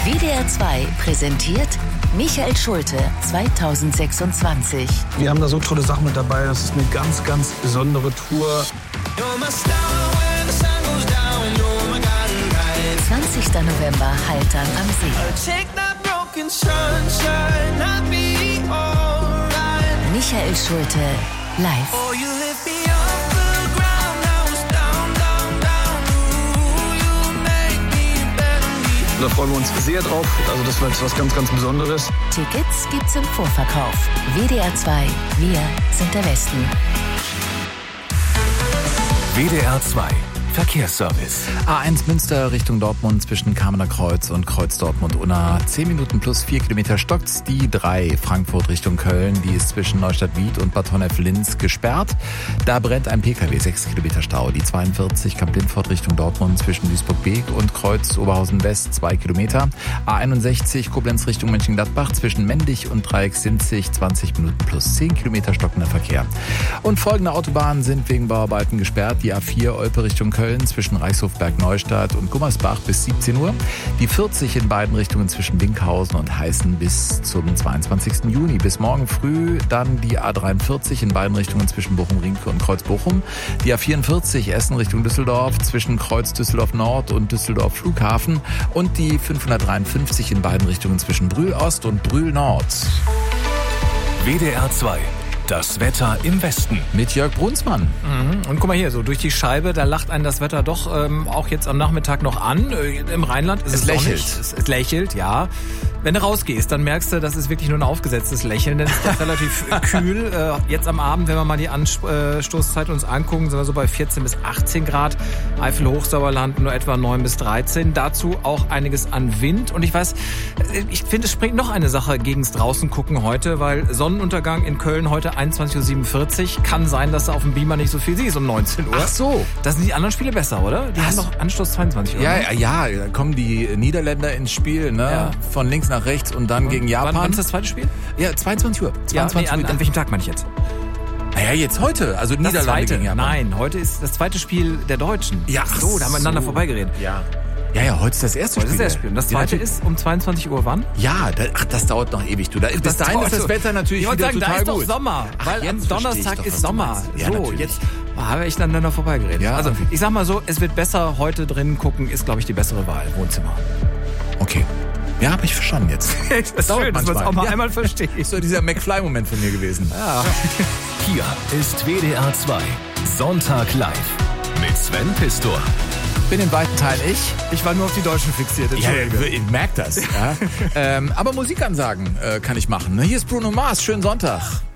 WDR 2 präsentiert Michael Schulte 2026. Wir haben da so tolle Sachen mit dabei. Das ist eine ganz, ganz besondere Tour. 20. November, Haltern am See. Michael Schulte live. Da freuen wir uns sehr drauf. Also das wird was ganz, ganz Besonderes. Tickets gibt's im Vorverkauf. WDR 2, wir sind der Westen. WDR 2 Verkehrsservice. A1 Münster Richtung Dortmund zwischen Kamener Kreuz und Kreuz Dortmund-Unna. 10 Minuten plus 4 Kilometer stockt's. Die 3 Frankfurt Richtung Köln, die ist zwischen Neustadt-Wied und Bad Honnef-Linz gesperrt. Da brennt ein PKW, 6 Kilometer Stau. Die 42 Kamp-Lindfort Richtung Dortmund zwischen Duisburg-Beek und Kreuz Oberhausen-West 2 Kilometer. A61 Koblenz Richtung Mönchengladbach zwischen Mendig und Dreieck-Sinzig 20 Minuten plus 10 Kilometer stockender Verkehr. Und folgende Autobahnen sind wegen Bauarbeiten gesperrt. Die A4 Olpe Richtung Köln zwischen Reichshofberg-Neustadt und Gummersbach bis 17 Uhr. Die 40 in beiden Richtungen zwischen Winkhausen und Heißen bis zum 22. Juni. Bis morgen früh dann die A43 in beiden Richtungen zwischen Bochum-Rienke und Kreuz-Bochum. Die A44 Essen Richtung Düsseldorf zwischen Kreuz Düsseldorf-Nord und Düsseldorf-Flughafen. Und die 553 in beiden Richtungen zwischen Brühl-Ost und Brühl-Nord. WDR 2. Das Wetter im Westen. Mit Jörg Brunsmann. Und guck mal hier, so durch die Scheibe, da lacht einen das Wetter doch auch jetzt am Nachmittag noch an. Im Rheinland ist es lächelt. Es lächelt, ja. Wenn du rausgehst, dann merkst du, das ist wirklich nur ein aufgesetztes Lächeln, denn es ist doch relativ kühl. Jetzt am Abend, wenn wir mal die Anstoßzeit uns angucken, sind wir so bei 14 bis 18 Grad. Eifel-Hochsauerland nur etwa 9 bis 13. Dazu auch einiges an Wind. Und ich finde, es springt noch eine Sache gegens draußen gucken heute, weil Sonnenuntergang in Köln heute 21.47 Uhr. Kann sein, dass du auf dem Beamer nicht so viel siehst um 19 Uhr. Ach so. Da sind die anderen Spiele besser, oder? Die haben noch Anstoß 22 Uhr. Ja, da kommen die Niederländer ins Spiel, ne? Ja. Von links nach rechts und dann gegen Japan. Wann ist das zweite Spiel? Ja, 22 Uhr. 22 Uhr. An welchem Tag meine ich jetzt? Naja, jetzt heute. Also Niederlande gegen Japan. Nein, heute ist das zweite Spiel der Deutschen. Ja, ach so, da haben wir aneinander vorbeigeredet. Ja, heute ist das erste Spiel. Das ist das Spiel. Und das zweite ist um 22 Uhr wann? Ja, das dauert noch ewig. Bis dahin ist das Wetter natürlich wieder total gut. Da ist doch Sommer, weil am Donnerstag ist Sommer. Ja, so, jetzt habe ich aneinander vorbeigeredet. Ja, also, ich sag mal so, es wird besser heute drin gucken, ist, glaube ich, die bessere Wahl. Wohnzimmer. Okay. Ja, habe ich verstanden jetzt. Das ist schön, dass man es auch mal einmal versteht. Ist so dieser McFly-Moment von mir gewesen. Ja. Hier ist WDR 2 Sonntag live mit Sven Pistor. Bin in weiten Teilen ich. Ich war nur auf die Deutschen fixiert. Ja, ich merke das. Ja. Aber Musikansagen kann ich machen. Hier ist Bruno Mars. Schönen Sonntag.